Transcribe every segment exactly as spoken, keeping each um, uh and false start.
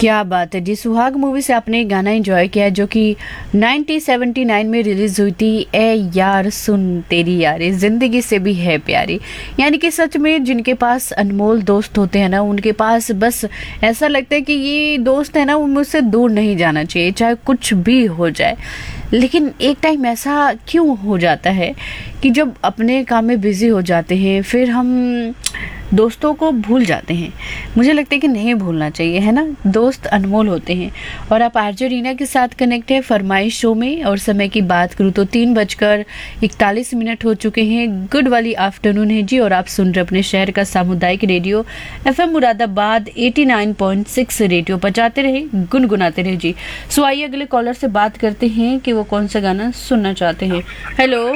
क्या बात है जी। सुहाग मूवी से आपने एक गाना एंजॉय किया जो कि उन्नीस सौ उन्यासी में रिलीज हुई थी, ए यार सुन तेरी यारी जिंदगी से भी है प्यारी। यानी कि सच में जिनके पास अनमोल दोस्त होते हैं ना, उनके पास बस ऐसा लगता है कि ये दोस्त है ना, वो मुझसे दूर नहीं जाना चाहिए चाहे कुछ भी हो जाए। लेकिन एक टाइम ऐसा क्यों हो जाता है कि जब अपने काम में बिजी हो जाते हैं फिर हम दोस्तों को भूल जाते हैं। मुझे लगता है कि नहीं भूलना चाहिए, है ना। दोस्त अनमोल होते हैं। और आप आरजे रीना के साथ कनेक्ट है फरमाइश शो में, और समय की बात करूँ तो तीन बजकर इकतालीस मिनट हो चुके हैं। गुड वाली आफ्टरनून है जी, और आप सुन रहे अपने शहर का सामुदायिक रेडियो एफएम मुरादाबाद नवासी पॉइंट छह रेडियो। बजाते रहे, गुनगुनाते रहे जी। सो आइए अगले कॉलर से बात करते हैं कि वो कौन सा गाना सुनना चाहते हैं। Hello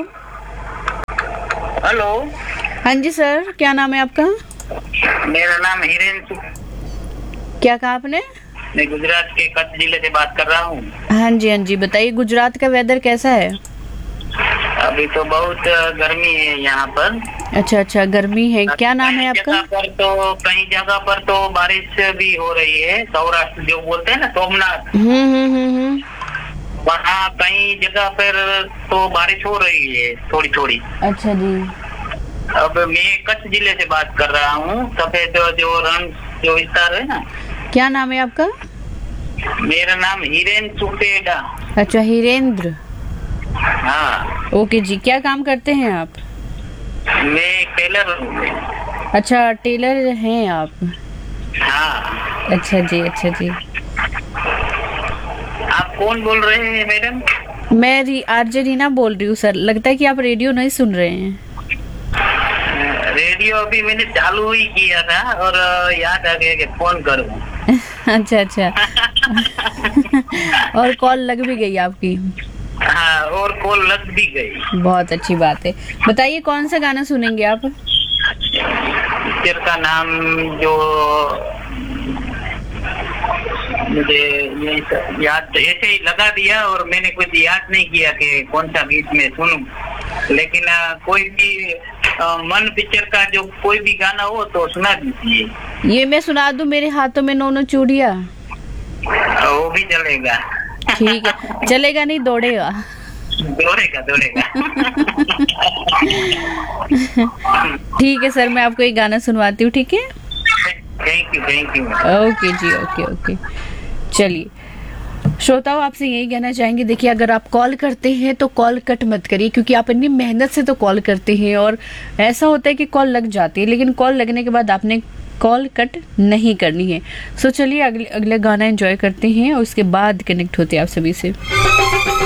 hello. हाँ जी सर, क्या नाम है आपका? मेरा नाम हिरेन। क्या कहा आपने? मैं गुजरात के कच्छ जिले से बात कर रहा हूँ। हाँ जी हाँ जी, बताइए गुजरात का वेदर कैसा है? अभी तो बहुत गर्मी है यहाँ पर। अच्छा अच्छा, गर्मी है। क्या नाम है आपका? जगह पर तो कई जगह पर तो बारिश भी हो रही है। सौराष्ट्र जो बोलते हैं ना, सोमनाथ, हम्म हम्म हम्म वहाँ कई जगह पर तो बारिश हो रही है थोड़ी थोड़ी। अच्छा जी। अब मैं कच्छ जिले से बात कर रहा हूँ। सफेद जो रंग जो विस्तार है ना। क्या नाम है आपका? मेरा नाम हिरेन सुपेडा। अच्छा, हिरेंद्र। हाँ। ओके जी, क्या काम करते हैं आप? मैं टेलर हूँ। अच्छा, टेलर हैं आप? हाँ। अच्छा जी, अच्छा जी। आप कौन बोल रहे हैं मैडम? मैं री, आरजे रीना बोल रही हूँ सर। लगता है कि आप रेडियो नहीं सुन रहे हैं। रेडियो अभी मैंने चालू ही किया था और याद आ गया कि फोन करूं। अच्छा अच्छा। और कॉल लग भी गई आपकी? हाँ, और कॉल लग भी गई। बहुत अच्छी बात है। बताइए कौन सा गाना सुनेंगे आप? पिक्चर का नाम जो मुझे ये याद ऐसे ही लगा दिया और मैंने कुछ याद नहीं किया कि कौन सा गीत में सुनूं। लेकिन आ, कोई भी आ, मन पिक्चर का जो कोई भी गाना हो तो सुना दीजिए। ये मैं सुना दूं, मेरे हाथों में नोनो चूड़िया? वो भी चलेगा। ठीक है, चलेगा नहीं दौड़ेगा? दौड़ेगा दौड़ेगा। ठीक है सर, मैं आपको एक गाना सुनवाती हूँ, ठीक है? Thank you thank you. Okay ji, okay okay. चलिए श्रोताओं, आपसे यही कहना चाहेंगे, देखिए अगर आप कॉल करते हैं तो कॉल कट मत करिए, क्योंकि आप इतनी मेहनत से तो कॉल करते हैं और ऐसा होता है कि कॉल लग जाती है, लेकिन कॉल लगने के बाद आपने कॉल कट नहीं करनी है। सो चलिए अगले अगले गाना एंजॉय करते हैं और उसके बाद कनेक्ट होते हैं आप सभी से।